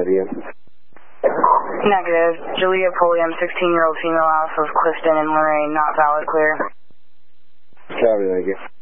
again. Negative. Juliet Pulliam, 16-year-old female, off of Clifton and Lorraine, not valid, clear. Copy, thank you.